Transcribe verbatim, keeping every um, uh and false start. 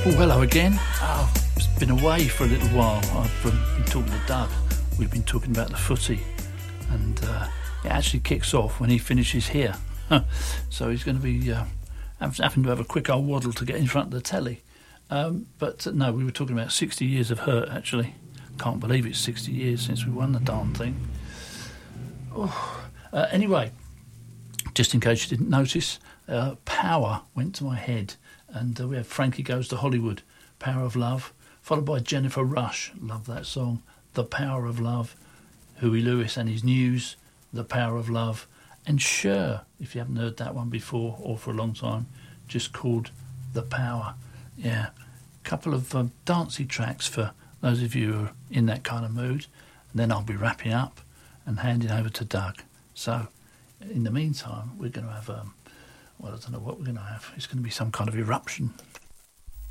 Oh, hello again. Oh, I've been away for a little while. I've um, been talking to Doug. We've been talking about the footy, and uh, it actually kicks off when he finishes here. So he's going to be uh, having to have a quick old waddle to get in front of the telly. Um, but uh, no, we were talking about sixty years of hurt, actually. Can't believe it's sixty years since we won the darn thing. Oh. Uh, anyway, just in case you didn't notice, uh, Power went to my head. And uh, we have Frankie Goes to Hollywood, Power of Love, followed by Jennifer Rush, love that song, The Power of Love, Huey Lewis and His News, The Power of Love, and Cher, if you haven't heard that one before or for a long time, just called The Power. Yeah, a couple of um, dancey tracks for those of you who are in that kind of mood, and then I'll be wrapping up and handing over to Doug. So, in the meantime, we're going to have... Um, Well, I don't know what we're going to have. It's going to be some kind of eruption.